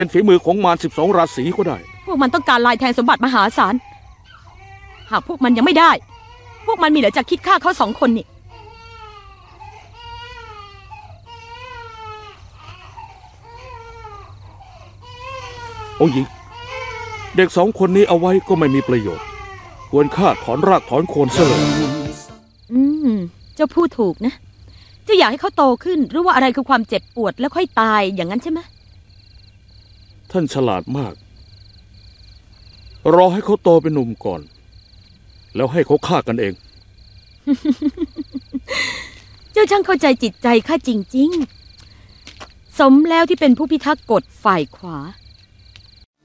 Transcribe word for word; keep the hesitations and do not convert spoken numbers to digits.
เป็นฝีมือของมารสิบสองราศีก็ได้พวกมันต้องการลายแทนสมบัติมหาศาลหากพวกมันยังไม่ได้พวกมันมีเหลือจะคิดฆ่าเขาสองคนนี่องค์หญิงเด็กสองคนนี้เอาไว้ก็ไม่มีประโยชน์ควรฆ่าถอนรากถอนโคนซะเลยอืมเจ้าพูดถูกนะเจ้าอยากให้เขาโตขึ้นรู้ว่าอะไรคือความเจ็บปวดแล้วค่อยตายอย่างนั้นใช่ไหมท่านฉลาดมากรอให้เขาโตเป็นหนุ่มก่อนแล้วให้เขาฆ่ากันเองเจ้าช่างเข้าใจจิตใจข้าจริงๆสมแล้วที่เป็นผู้พิทักษ์กฎฝ่ายขวา